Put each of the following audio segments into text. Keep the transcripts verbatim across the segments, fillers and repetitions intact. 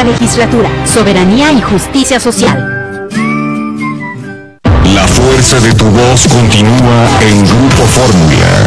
esta legislatura. Soberanía y justicia social. La fuerza de tu voz continúa en Grupo Fórmula.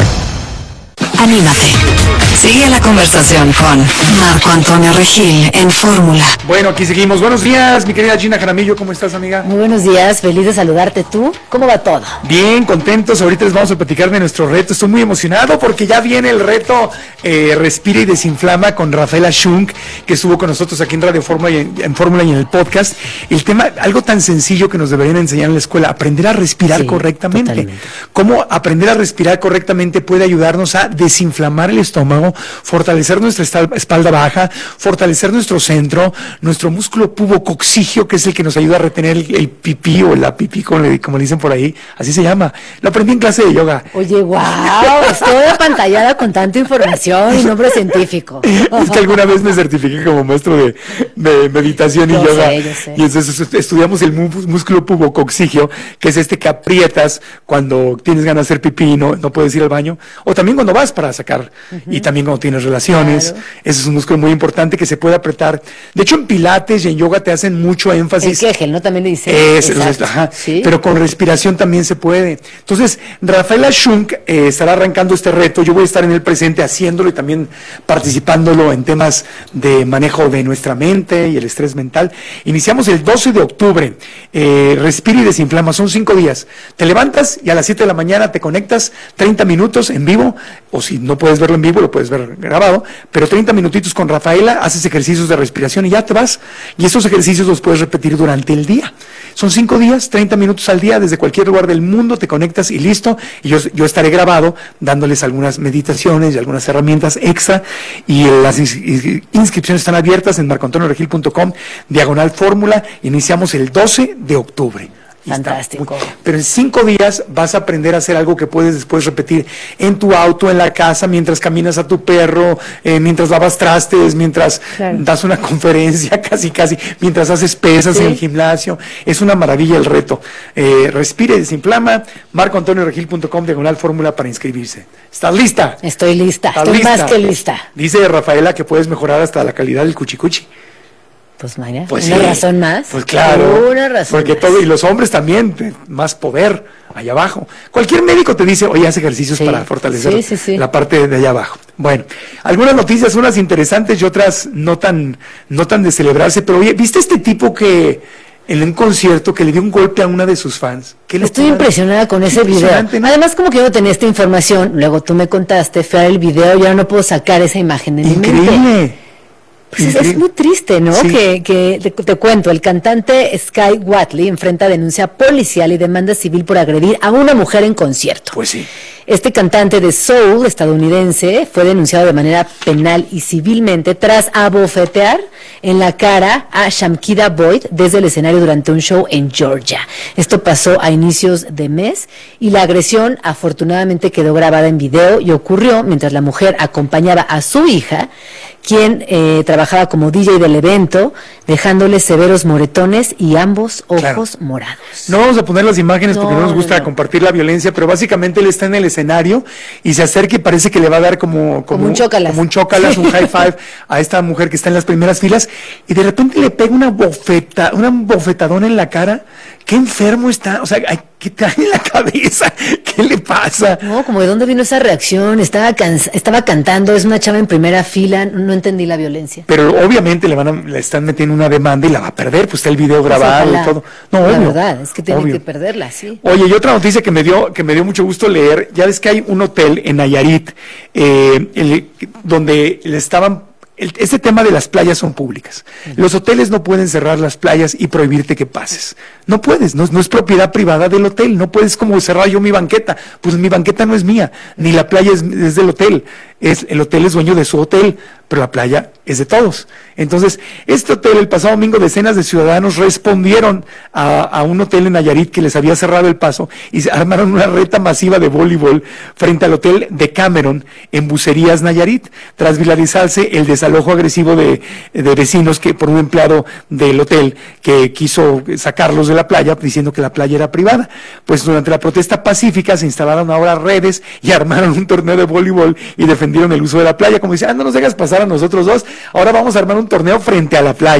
Anímate. Sigue la conversación con Marco Antonio Regil en Fórmula. Bueno, aquí seguimos. Buenos días, mi querida Gina Jaramillo. ¿Cómo estás, amiga? Muy buenos días. Feliz de saludarte. ¿Tú? ¿Cómo va todo? Bien, contentos. Ahorita les vamos a platicar de nuestro reto. Estoy muy emocionado porque ya viene el reto eh, Respira y Desinflama con Rafaela Shunk, que estuvo con nosotros aquí en Radio Fórmula y en, en Fórmula y en el podcast. El tema, algo tan sencillo que nos deberían enseñar en la escuela, aprender a respirar sí, correctamente. Totalmente. Cómo aprender a respirar correctamente puede ayudarnos a desinflamar el estómago, fortalecer nuestra espalda baja, fortalecer nuestro centro, nuestro músculo pubococcígeo, que es el que nos ayuda a retener el, el pipí o la pipí, como le, como le dicen por ahí, así se llama. Lo aprendí en clase de yoga. Oye, wow, estoy apantallada con tanta información y nombre científico. Es que alguna vez me certifiqué como maestro de, de meditación y yo yoga. Sé, yo sé. Y entonces estudiamos el músculo pubococcígeo, que es este que aprietas cuando tienes ganas de hacer pipí y no, no puedes ir al baño, o también cuando vas para sacar, uh-huh. y también cuando tienes relaciones. Claro. Ese es un músculo muy importante que se puede apretar. De hecho, en pilates y en yoga te hacen mucho énfasis. El Kegel, ¿no? También le dice. Es, es, ajá, ¿sí? Pero con respiración también se puede. Entonces, Rafaela Shunk eh, estará arrancando este reto. Yo voy a estar en el presente haciéndolo y también participándolo en temas de manejo de nuestra mente y el estrés mental. Iniciamos el doce de octubre. Eh, respira y desinflama. Son cinco días. Te levantas y a las siete de la mañana te conectas treinta minutos en vivo, o si no puedes verlo en vivo, lo puedes ver grabado, pero treinta minutitos con Rafaela, haces ejercicios de respiración y ya te vas. Y esos ejercicios los puedes repetir durante el día. Son cinco días, treinta minutos al día, desde cualquier lugar del mundo, te conectas y listo. Y yo, yo estaré grabado dándoles algunas meditaciones y algunas herramientas extra. Y las ins- inscripciones están abiertas en marco antonio regil punto com, diagonal fórmula. Iniciamos el doce de octubre. Fantástico. Pero en cinco días vas a aprender a hacer algo que puedes después repetir en tu auto, en la casa, mientras caminas a tu perro, eh, mientras lavas trastes, mientras claro. das una conferencia, casi casi, mientras haces pesas sí. en el gimnasio. Es una maravilla el reto. Eh, respire y desinflama. marco antonio regil punto com, diagonal fórmula para inscribirse. ¿Estás lista? Estoy lista. ¿Estás Estoy lista? Más que lista. Dice Rafaela que puedes mejorar hasta la calidad del cuchicuchi. Pues, María, pues una sí, razón más. Pues claro, una razón porque más. todo, y los hombres también, más poder allá abajo. Cualquier médico te dice, oye, haz ejercicios sí, para fortalecer sí, sí, sí. la parte de allá abajo. Bueno, algunas noticias, unas interesantes y otras no tan, no tan de celebrarse, pero oye, ¿viste este tipo que en un concierto que le dio un golpe a una de sus fans? ¿Qué Estoy impresionada con ese video. ¿No? Además, como que yo no tenía esta información, luego tú me contaste, fui a ver el video y ahora no puedo sacar esa imagen de mi mente. Increíble. Pues es, es muy triste, ¿no? Sí. Que, que te, te cuento, el cantante Sky Watley enfrenta denuncia policial y demanda civil por agredir a una mujer en concierto. Pues sí. Este cantante de soul estadounidense fue denunciado de manera penal y civilmente tras abofetear en la cara a Shamkida Boyd desde el escenario durante un show en Georgia. Esto pasó a inicios de mes y la agresión afortunadamente quedó grabada en video y ocurrió mientras la mujer acompañaba a su hija, quien eh, trabajaba como D J del evento, dejándole severos moretones y ambos ojos claro. morados. No vamos a poner las imágenes porque no, no nos gusta no, no. compartir la violencia, pero básicamente él está en el escenario y se acerca y parece que le va a dar como, como, como un chócalas, como un, chócalas, un high five a esta mujer que está en las primeras filas y de repente le pega una bofeta, una bofetadona en la cara. Qué enfermo está, o sea, ay, ¿qué trae en la cabeza? ¿Qué le pasa? No, como de dónde vino esa reacción, estaba cansa, estaba cantando, es una chava en primera fila, no entendí la violencia. Pero obviamente le van a, le están metiendo una demanda y la va a perder, pues está el video grabado pues y todo. No, la obvio, verdad, es que tienen obvio. que perderla, sí. Oye, y otra noticia que me dio, que me dio mucho gusto leer, ya ves que hay un hotel en Nayarit, eh, el, donde le estaban El, este tema de las playas son públicas. Los hoteles no pueden cerrar las playas y prohibirte que pases. No puedes, no, no es propiedad privada del hotel. No puedes como cerrar yo mi banqueta. Pues mi banqueta no es mía, ni la playa es, es del hotel. Es, el hotel es dueño de su hotel, pero la playa es de todos. Entonces, este hotel, el pasado domingo, decenas de ciudadanos respondieron a, a un hotel en Nayarit que les había cerrado el paso y se armaron una reta masiva de voleibol frente al hotel de Cameron en Bucerías, Nayarit, tras viralizarse el desalojo agresivo de, de vecinos que por un empleado del hotel que quiso sacarlos de la playa diciendo que la playa era privada. Pues durante la protesta pacífica se instalaron ahora redes y armaron un torneo de voleibol y defendieron el uso de la playa, como dicen, ah, no nos dejas pasar a nosotros dos, ahora vamos a armar un torneo frente a la playa.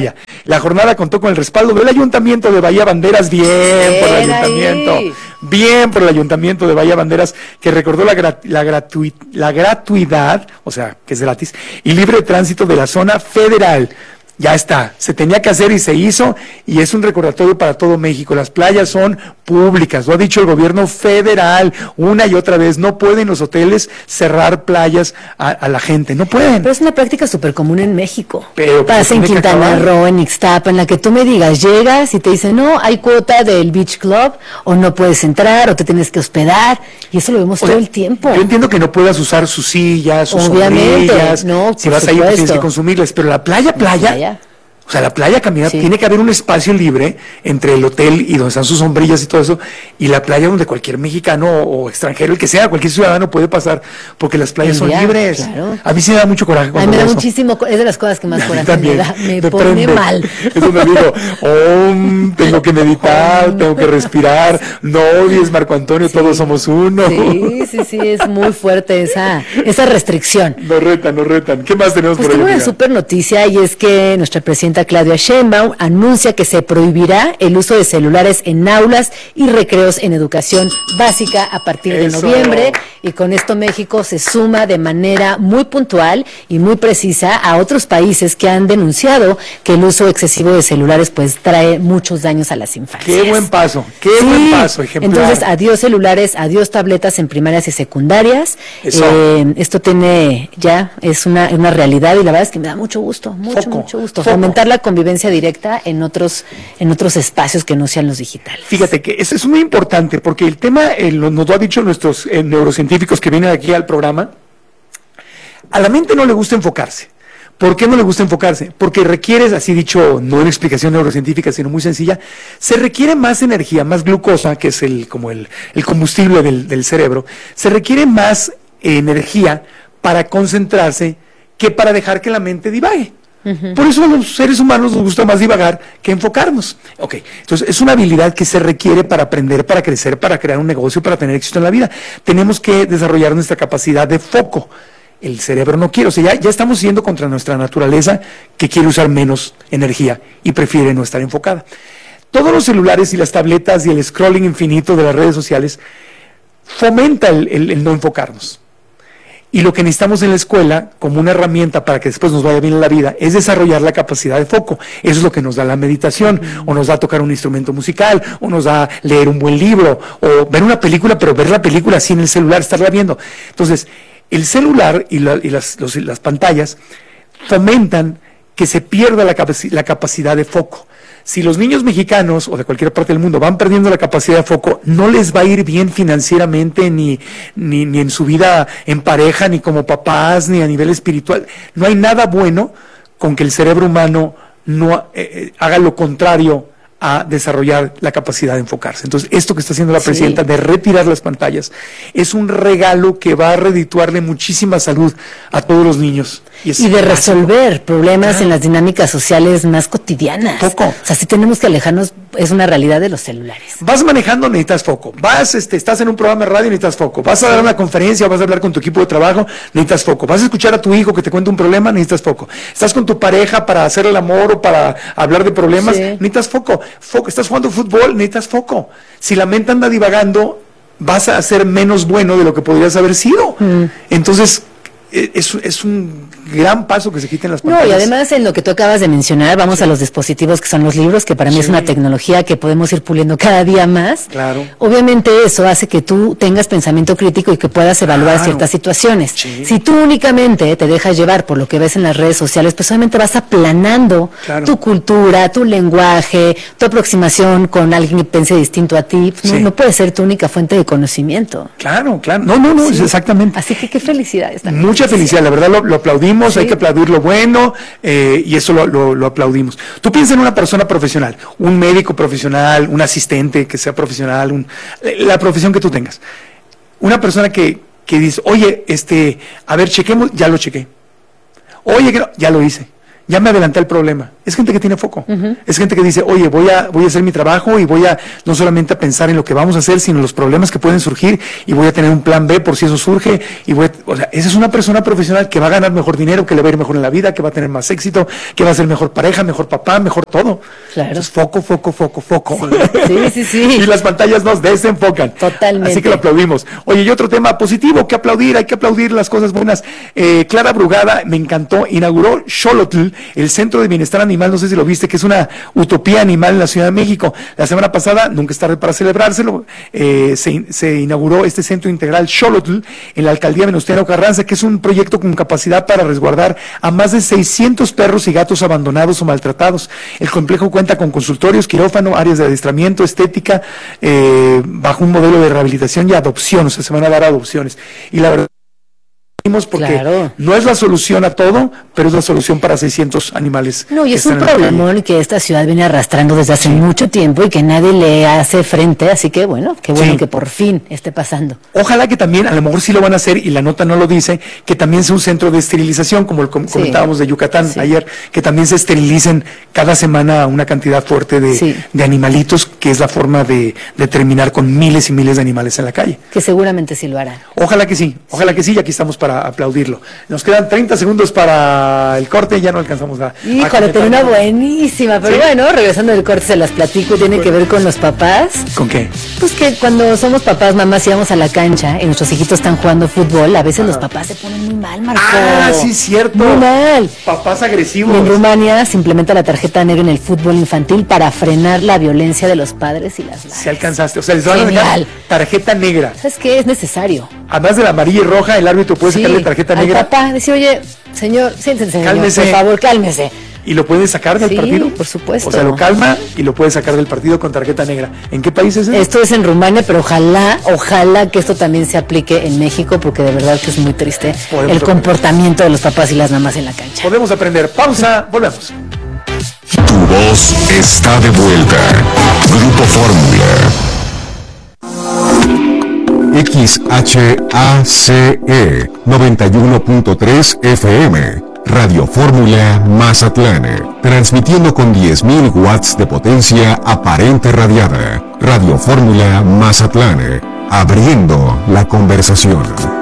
La jornada contó con el respaldo del Ayuntamiento de Bahía Banderas, bien, bien por el Ayuntamiento, ahí. bien por el Ayuntamiento de Bahía Banderas, que recordó la, grat la, gratuit la gratuidad, o sea, que es gratis, y libre tránsito de la zona federal. Ya está, se tenía que hacer y se hizo, y es un recordatorio para todo México. Las playas son públicas, lo ha dicho el gobierno federal una y otra vez. No pueden los hoteles cerrar playas a, a la gente, no pueden. Pero es una práctica súper común en México. Pero pasa en Quintana Roo, en Ixtapa, en la que tú me digas, llegas y te dicen, no, hay cuota del Beach Club, o no puedes entrar, o te tienes que hospedar, y eso lo vemos o todo sea, el tiempo. Yo entiendo que no puedas usar sus sillas, sus Obviamente, sombrillas, no, si vas a ir, pues tienes que consumirlas, pero la playa, playa... playa O sea, la playa caminar, sí. tiene que haber un espacio libre entre el hotel y donde están sus sombrillas y todo eso, y la playa donde cualquier mexicano o extranjero, el que sea, cualquier ciudadano puede pasar, porque las playas son libres. Claro. A mí sí me da mucho coraje cuando A mí me da eso. muchísimo, es de las cosas que más coraje también, me da, me, me pone prende. mal. Es donde digo, oh, tengo que meditar, tengo que respirar, no odies Marco Antonio, sí. todos somos uno. Sí, sí, sí, es muy fuerte esa, esa restricción. Nos retan, nos retan. ¿Qué más tenemos pues por ahí? Tengo una super noticia, y es que nuestra presidenta Claudia Sheinbaum anuncia que se prohibirá el uso de celulares en aulas y recreos en educación básica a partir de Eso. noviembre, y con esto México se suma de manera muy puntual y muy precisa a otros países que han denunciado que el uso excesivo de celulares pues trae muchos daños a las infancias. Qué buen paso, qué sí. buen paso, ejemplar. Entonces, adiós celulares, adiós tabletas en primarias y secundarias. Eso. Eh, esto tiene ya, es una, una realidad, y la verdad es que me da mucho gusto, mucho, Foco. mucho gusto. Foco. Fomentar la convivencia directa en otros en otros espacios que no sean los digitales. Fíjate que eso es muy importante, porque el tema, eh, lo, nos lo han dicho nuestros eh, neurocientíficos que vienen aquí al programa, a la mente no le gusta enfocarse. ¿Por qué no le gusta enfocarse? Porque requiere, así dicho, no en explicación neurocientífica, sino muy sencilla, se requiere más energía, más glucosa, que es el como el, el combustible del, del cerebro, se requiere más eh, energía para concentrarse que para dejar que la mente divague. Uh-huh. Por eso a los seres humanos nos gusta más divagar que enfocarnos. Ok, entonces es una habilidad que se requiere para aprender, para crecer, para crear un negocio, para tener éxito en la vida. Tenemos que desarrollar nuestra capacidad de foco. El cerebro no quiere, o sea, ya, ya estamos yendo contra nuestra naturaleza, que quiere usar menos energía y prefiere no estar enfocada. Todos los celulares y las tabletas y el scrolling infinito de las redes sociales fomenta el, el, el no enfocarnos. Y lo que necesitamos en la escuela, como una herramienta para que después nos vaya bien en la vida, es desarrollar la capacidad de foco. Eso es lo que nos da la meditación, o nos da tocar un instrumento musical, o nos da leer un buen libro, o ver una película, pero ver la película así en el celular, estarla viendo. Entonces, el celular y, la, y las, los, las pantallas fomentan que se pierda la, capaci la capacidad de foco. Si los niños mexicanos o de cualquier parte del mundo van perdiendo la capacidad de foco, no les va a ir bien financieramente, ni, ni, ni en su vida en pareja, ni como papás, ni a nivel espiritual. No hay nada bueno con que el cerebro humano no eh, haga lo contrario a desarrollar la capacidad de enfocarse. Entonces, esto que está haciendo la presidenta sí. de retirar las pantallas es un regalo que va a redituarle muchísima salud a todos los niños. Y, y de resolver problemas ah. en las dinámicas sociales más cotidianas. Foco. O sea, si tenemos que alejarnos, es una realidad de los celulares. Vas manejando, necesitas foco. Vas, este, estás en un programa de radio, necesitas foco. Vas a dar una conferencia, vas a hablar con tu equipo de trabajo, necesitas foco. Vas a escuchar a tu hijo que te cuenta un problema, necesitas foco. Estás con tu pareja para hacer el amor o para hablar de problemas, sí. necesitas foco. Foco. Estás jugando fútbol, necesitas foco. Si la mente anda divagando, vas a ser menos bueno de lo que podrías haber sido. Mm. Entonces, es, es un gran paso que se quiten las pantallas. No, y además en lo que tú acabas de mencionar, vamos sí. a los dispositivos que son los libros, que para mí sí. es una tecnología que podemos ir puliendo cada día más. Claro. Obviamente eso hace que tú tengas pensamiento crítico y que puedas evaluar claro. ciertas situaciones. Sí. Si tú únicamente te dejas llevar por lo que ves en las redes sociales, pues obviamente vas aplanando claro. tu cultura, tu lenguaje, tu aproximación con alguien que piense distinto a ti. No, sí. no puede ser tu única fuente de conocimiento. Claro, claro. No, no, no, sí. exactamente. Así que qué felicidad. Esta Mucha felicidad, la verdad lo, lo aplaudimos. Sí. Hay que aplaudir lo bueno eh, y eso lo, lo, lo aplaudimos. Tú piensas en una persona profesional, un médico profesional, un asistente que sea profesional, un, la profesión que tú tengas. Una persona que, que dice, oye, este, a ver, chequemos, ya lo chequé. Oye, que no, ya lo hice. Ya me adelanté al problema. es gente que tiene foco, uh-huh. es gente que dice, oye, voy a, voy a hacer mi trabajo y voy a no solamente a pensar en lo que vamos a hacer, sino en los problemas que pueden surgir y voy a tener un plan B por si eso surge y voy a, o sea, esa es una persona profesional que va a ganar mejor dinero, que le va a ir mejor en la vida, que va a tener más éxito, que va a ser mejor pareja, mejor papá, mejor todo. Claro. Entonces, foco, foco, foco, foco. Sí, sí, sí. sí. Y las pantallas nos desenfocan. Totalmente. Así que lo aplaudimos. Oye, y otro tema positivo, que aplaudir, hay que aplaudir las cosas buenas. Eh, Clara Brugada, me encantó, inauguró Xolotl, el Centro de Bienestar Animal, no sé si lo viste, que es una utopía animal en la Ciudad de México. La semana pasada, nunca es tarde para celebrárselo, eh, se, se inauguró este Centro Integral Xolotl en la Alcaldía Venustiano Carranza, que es un proyecto con capacidad para resguardar a más de seiscientos perros y gatos abandonados o maltratados. El complejo cuenta con consultorios, quirófano, áreas de adiestramiento, estética, eh, bajo un modelo de rehabilitación y adopción, o sea, se van a dar adopciones. Y la verdad, porque claro. no es la solución a todo, pero es la solución para seiscientos animales. No, y es un problemón que esta ciudad viene arrastrando desde hace sí. mucho tiempo y que nadie le hace frente, así que bueno, qué bueno sí. que por fin esté pasando. Ojalá que también, a lo mejor sí lo van a hacer, y la nota no lo dice, que también sea un centro de esterilización, como el com- sí. comentábamos de Yucatán sí. ayer, que también se esterilicen cada semana una cantidad fuerte de, sí. de animalitos, que es la forma de, de terminar con miles y miles de animales en la calle. Que seguramente sí lo harán. Ojalá que sí, ojalá sí. que sí, y aquí estamos para aplaudirlo. Nos quedan treinta segundos para el corte y ya no alcanzamos a... Híjole, tengo una buenísima, pero ¿sí? bueno, regresando del corte se las platico, tiene que ver con los papás. ¿Con qué? Pues que cuando somos papás, mamás, íbamos a la cancha y nuestros hijitos están jugando fútbol, a veces ah. los papás se ponen muy mal, Marco. Ah, sí, cierto. Muy mal. Papás agresivos. Y en Rumania se implementa la tarjeta negra en el fútbol infantil para frenar la violencia de los padres y las madres. Si alcanzaste, o sea, les van a dejar tarjeta negra. ¿Sabes qué? Es necesario. Además de la amarilla y roja, el árbitro puede sí, sacarle tarjeta al negra. Papá, decir, oye, señor, siéntense, señor, cálmese. por favor, cálmese. ¿Y lo puede sacar del sí, partido? por supuesto. O sea, lo calma y lo puede sacar del partido con tarjeta negra. ¿En qué país es eso? Esto es en Rumania, pero ojalá, ojalá que esto también se aplique en México, porque de verdad que es muy triste Podemos el aprender. comportamiento de los papás y las mamás en la cancha. Podemos aprender. Pausa, volvemos. Tu voz está de vuelta. Grupo Fórmula. X H A C E noventa y uno punto tres F M, Radio Fórmula Mazatlán, transmitiendo con diez mil watts de potencia aparente radiada. Radio Fórmula Mazatlán, abriendo la conversación.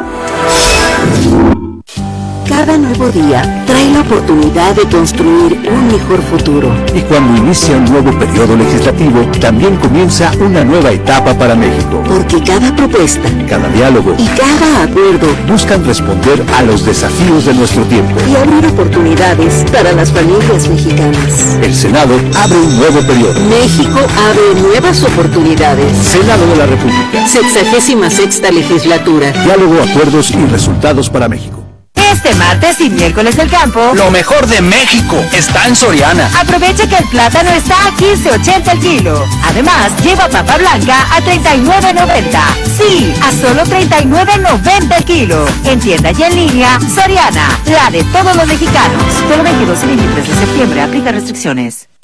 Cada nuevo día trae la oportunidad de construir un mejor futuro. Y cuando inicia un nuevo periodo legislativo, también comienza una nueva etapa para México. Porque cada propuesta, cada diálogo y cada acuerdo buscan responder a los desafíos de nuestro tiempo y abrir oportunidades para las familias mexicanas. El Senado abre un nuevo periodo. México abre nuevas oportunidades. Senado de la República. Sexagésima sexta legislatura. Diálogo, acuerdos y resultados para México. Este martes y miércoles del campo, lo mejor de México está en Soriana. Aprovecha que el plátano está a quince ochenta el kilo. Además, lleva papa blanca a treinta y nueve noventa. Sí, a solo treinta y nueve noventa el kilo. En tienda y en línea, Soriana, la de todos los mexicanos. Del veintidós al veintitrés de septiembre, aplica restricciones.